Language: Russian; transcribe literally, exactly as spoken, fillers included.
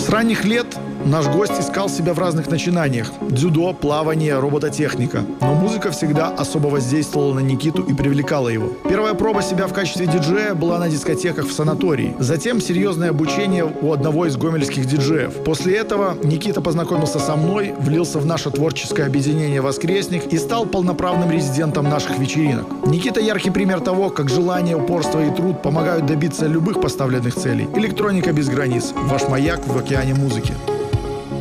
С ранних лет наш гость искал себя в разных начинаниях – дзюдо, плавание, робототехника. Но музыка всегда особо воздействовала на Никиту и привлекала его. Первая проба себя в качестве диджея была на дискотеках в санатории. Затем серьезное обучение у одного из гомельских диджеев. После этого Никита познакомился со мной, влился в наше творческое объединение «Воскресник» и стал полноправным резидентом наших вечеринок. Никита – яркий пример того, как желание, упорство и труд помогают добиться любых поставленных целей. Электроника без границ. Ваш маяк в океане музыки.